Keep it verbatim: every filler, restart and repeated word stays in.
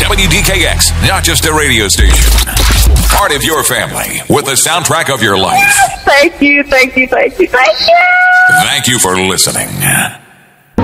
W D K X, not just a radio station. Part of your family with the soundtrack of your life. Thank you, thank you, thank you, thank you. Thank you for listening.